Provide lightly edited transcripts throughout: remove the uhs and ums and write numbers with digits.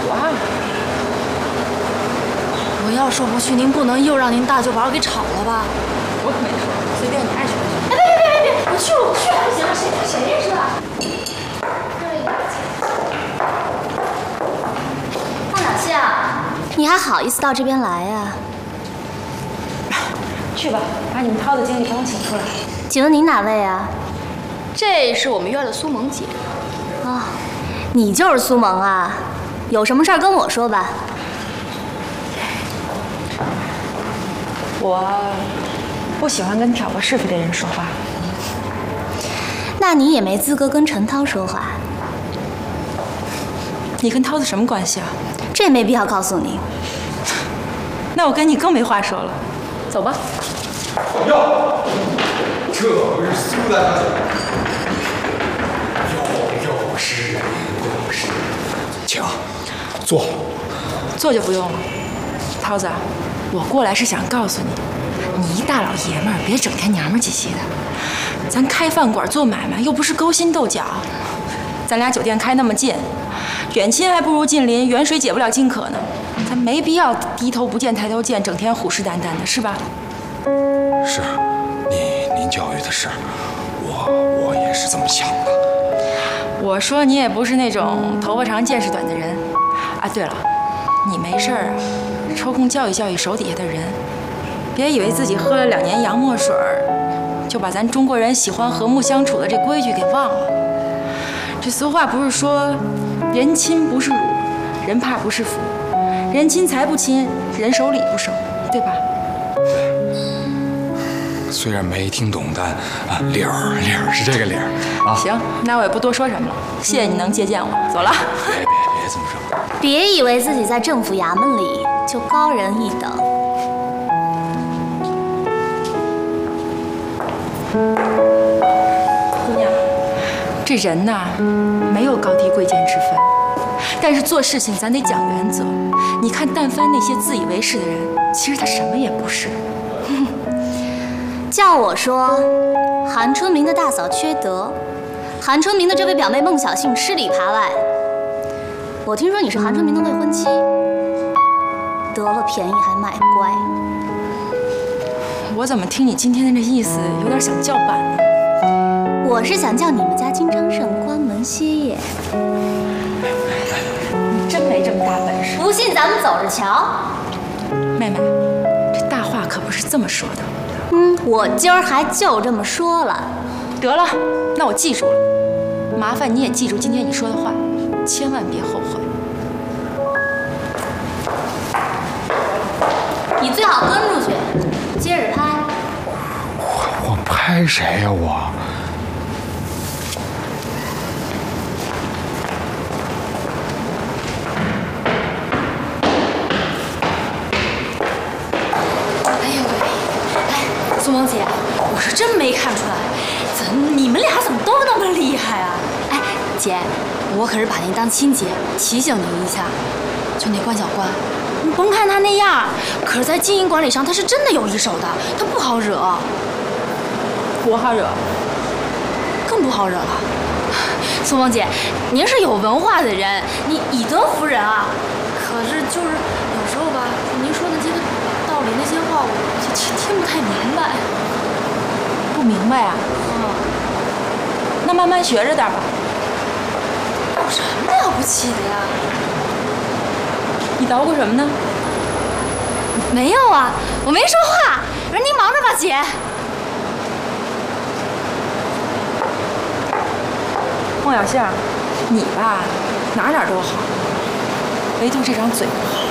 啊！ 我要说不去，您不能又让您大舅把我给炒了吧？ 我可没说，随便你爱去不去。 哎，别！我去还不行，谁认识啊？胖小象，你还好意思到这边来呀？ 去吧，把你们涛子经理帮我请出来。 请问您哪位啊？ 这是我们院的苏萌姐。 哦，你就是苏萌啊？有什么事儿跟我说吧。 我不喜欢跟挑拨是非的人说话。 那你也没资格跟陈涛说话。 你跟涛子什么关系啊？ 这没必要告诉你。 那我跟你更没话说了。走吧。 哟，这不是苏大小姐。又是人，又是人，请坐。 坐就不用了。涛子，我过来是想告诉你，你一大老爷们儿，别整天娘们唧唧的。咱开饭馆做买卖，又不是勾心斗角。咱俩酒店开那么近，远亲还不如近邻，远水解不了近渴呢。咱没必要低头不见抬头见，整天虎视眈眈的，是吧？ 是，您教育的是，我也是这么想的。 我说你也不是那种头发长见识短的人。啊，对了，你没事儿啊，抽空教育教育手底下的人，别以为自己喝了2年洋墨水就把咱中国人喜欢和睦相处的这规矩给忘了。这俗话不是说，人亲不是辱，人怕不是福，人亲财不亲，人手礼不收，对吧？ 虽然没听懂，但理儿是这个理儿啊。 行，那我也不多说什么了，谢谢你能接见我，走了。 别这么说。 别以为自己在政府衙门里就高人一等。 姑娘，这人呐，没有高低贵贱之分，但是做事情咱得讲原则。你看，但凡那些自以为是的人，其实他什么也不是。 叫我说，韩春明的大嫂缺德，韩春明的这位表妹孟小杏吃里扒外。我听说你是韩春明的未婚妻，得了便宜还卖乖。 我怎么听你今天的这意思，有点想叫板呢？ 我是想叫你们家金昌盛关门歇业。 你真没这么大本事。 不信咱们走着瞧。 妹妹，这大话可不是这么说的。 我今儿还就这么说了。 得了，那我记住了。麻烦你也记住今天你说的话，千万别后悔。 你最好跟出去，接着拍。 我拍谁呀？我。 苏萌姐，我是真没看出来，你们俩怎么都那么厉害啊？哎，姐，我可是把您当亲姐，提醒您一下，就那关小关，你甭看他那样，可是在经营管理上他是真的有一手的，他不好惹。 不好惹， 更不好惹了。苏萌姐，您是有文化的人，你以德服人啊。可是就是有时候吧，您说的这个道理那些话，我就听不太明白。 不明白啊？那慢慢学着点吧。 有什么了不起的呀？ 你捣鼓什么呢？ 没有啊，我没说话。我说您忙着吧，姐。 孟小杏，你吧哪都好，唯独这张嘴不好。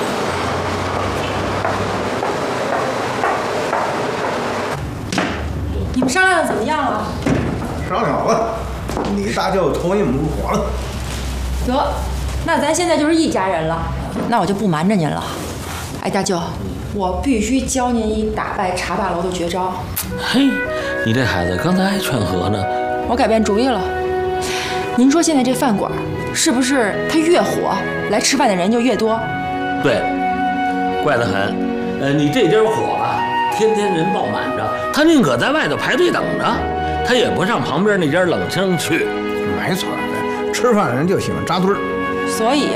你们商量的怎么样了？ 商量好了，你大舅同意我们入伙了。 得，那咱现在就是一家人了。那我就不瞒着您了。哎，大舅，我必须教您一打败茶霸楼的绝招。 嘿，你这孩子刚才还劝和呢。 我改变主意了。您说现在这饭馆是不是它越火，来吃饭的人就越多？ 对，怪得很。你这家火啊，天天人爆满着，他宁可在外头排队等着，他也不上旁边那家冷清去。 没错的，吃饭的人就喜欢扎堆儿。 所以